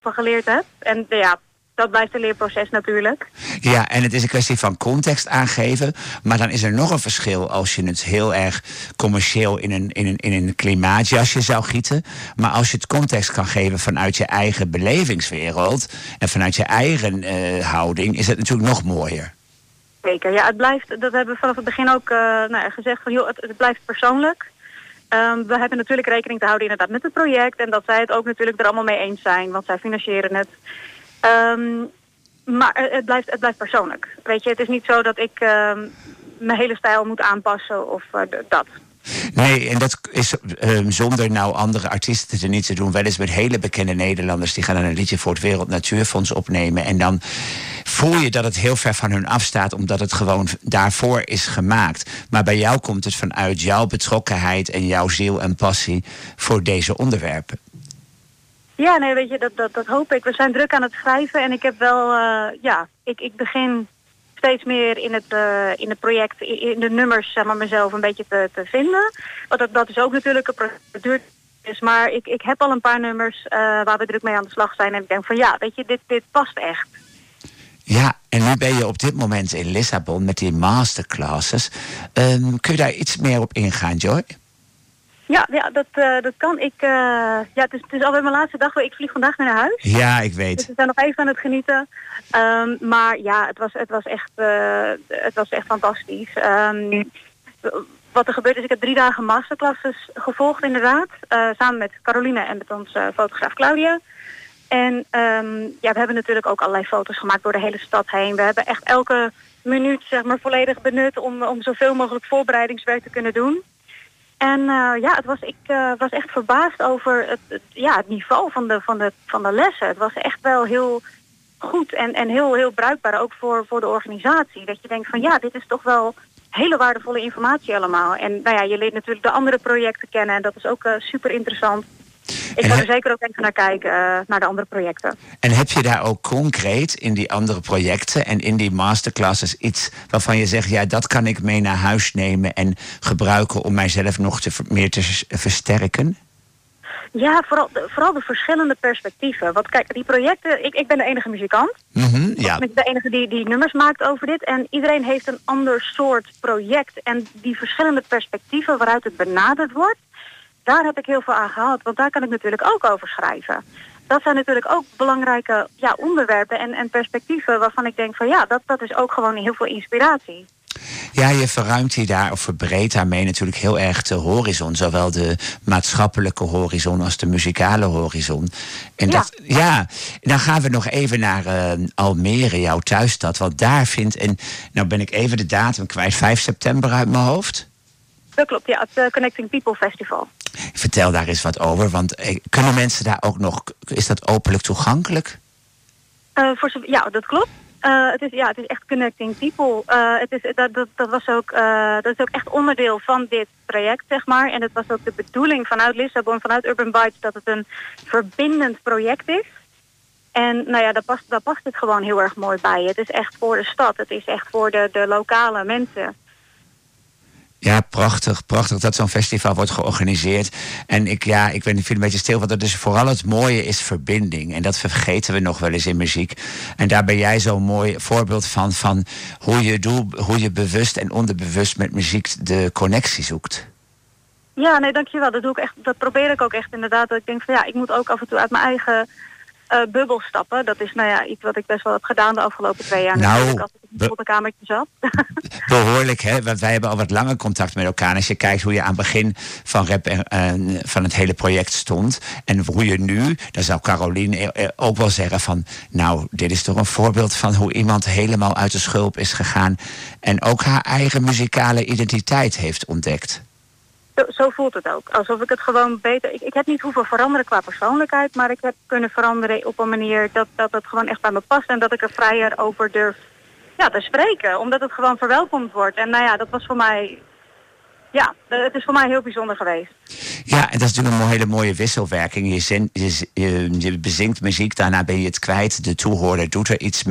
van geleerd heb. En ja, dat blijft een leerproces natuurlijk. Ja, en het is een kwestie van context aangeven. Maar dan is er nog een verschil als je het heel erg commercieel in een klimaatjasje zou gieten. Maar als je het context kan geven vanuit je eigen belevingswereld en vanuit je eigen houding, is het natuurlijk nog mooier. Zeker, ja, het blijft, dat hebben we vanaf het begin ook gezegd, van joh, het blijft persoonlijk. We hebben natuurlijk rekening te houden inderdaad met het project en dat zij het ook natuurlijk er allemaal mee eens zijn, want zij financieren het. Maar het blijft persoonlijk. Weet je, het is niet zo dat ik mijn hele stijl moet aanpassen of dat. Nee, en dat is zonder nou andere artiesten er niet te doen. Wel eens met hele bekende Nederlanders die gaan dan een liedje voor het Wereld Natuurfonds opnemen. En dan voel je dat het heel ver van hun afstaat, omdat het gewoon daarvoor is gemaakt. Maar bij jou komt het vanuit jouw betrokkenheid en jouw ziel en passie voor deze onderwerpen. Ja, nee, weet je, dat hoop ik. We zijn druk aan het schrijven en ik heb wel, ik begin steeds meer in het project, in de nummers, zeg maar, mezelf een beetje te vinden. Want dat is ook natuurlijk een procedure. Maar ik heb al een paar nummers waar we druk mee aan de slag zijn. En ik denk van ja, weet je, dit past echt. Ja, en nu ben je op dit moment in Lissabon met die masterclasses. Kun je daar iets meer op ingaan, Joy? Ja, dat kan. Het is alweer mijn laatste dag. Ik vlieg vandaag naar huis. Ja, ik weet. Dus we zijn nog even aan het genieten. Maar ja, het was echt fantastisch. Wat er gebeurt is, ik heb 3 dagen masterclasses gevolgd inderdaad. Samen met Caroline en met onze fotograaf Claudia. En we hebben natuurlijk ook allerlei foto's gemaakt door de hele stad heen. We hebben echt elke minuut, zeg maar, volledig benut om zoveel mogelijk voorbereidingswerk te kunnen doen. En ik was echt verbaasd over het niveau van de lessen. Het was echt wel heel goed en heel bruikbaar ook voor de organisatie. Dat je denkt van ja, dit is toch wel hele waardevolle informatie allemaal. En je leert natuurlijk de andere projecten kennen en dat is ook super interessant. Ik ga er zeker ook even naar kijken, naar de andere projecten. En heb je daar ook concreet in die andere projecten en in die masterclasses iets waarvan je zegt, ja, dat kan ik mee naar huis nemen en gebruiken om mijzelf nog meer te versterken? Ja, vooral de verschillende perspectieven. Want kijk, die projecten, ik ben de enige muzikant. Ja. Ik ben de enige die nummers maakt over dit. En iedereen heeft een ander soort project. En die verschillende perspectieven waaruit het benaderd wordt, daar heb ik heel veel aan gehad, want daar kan ik natuurlijk ook over schrijven. Dat zijn natuurlijk ook belangrijke onderwerpen en perspectieven waarvan ik denk van ja, dat is ook gewoon heel veel inspiratie. Ja, je verruimt hier daar of verbreedt daarmee natuurlijk heel erg de horizon. Zowel de maatschappelijke horizon als de muzikale horizon. En dan gaan we nog even naar Almere, jouw thuisstad. Want daar nou ben ik even de datum kwijt, 5 september uit mijn hoofd. Dat klopt, ja, het Connecting People Festival. Vertel daar eens wat over, want kunnen mensen daar ook nog, is dat openlijk toegankelijk? Dat klopt. Het is echt Connecting People. Dat is ook echt onderdeel van dit project, zeg maar. En het was ook de bedoeling vanuit Lissabon, vanuit Urban Bites, dat het een verbindend project is. En daar past het gewoon heel erg mooi bij. Het is echt voor de stad, het is echt voor de lokale mensen. Ja, prachtig dat zo'n festival wordt georganiseerd. En ik viel een beetje stil, want dus vooral het mooie is verbinding. En dat vergeten we nog wel eens in muziek. En daar ben jij zo'n mooi voorbeeld van hoe je bewust en onderbewust met muziek de connectie zoekt. Ja, nee, dankjewel. Dat doe ik echt. Dat probeer ik ook echt inderdaad. Dat ik denk van ik moet ook af en toe uit mijn eigen bubbel stappen. Dat is iets wat ik best wel heb gedaan de afgelopen 2 jaar. Als ik op een kamertje zat. Behoorlijk, hè? Want wij hebben al wat langer contact met elkaar. En als je kijkt hoe je aan het begin van rap en van het hele project stond en hoe je nu, dan zou Caroline ook wel zeggen van, nou, dit is toch een voorbeeld van hoe iemand helemaal uit de schulp is gegaan en ook haar eigen muzikale identiteit heeft ontdekt. Zo voelt het ook. Alsof ik het gewoon beter... Ik heb niet hoeven veranderen qua persoonlijkheid, maar ik heb kunnen veranderen op een manier dat het gewoon echt bij me past en dat ik er vrijer over durf te spreken. Omdat het gewoon verwelkomd wordt. En dat was voor mij... Ja, het is voor mij heel bijzonder geweest. Ja, en dat is natuurlijk een hele mooie wisselwerking. Je bezingt muziek, daarna ben je het kwijt. De toehoorder doet er iets mee.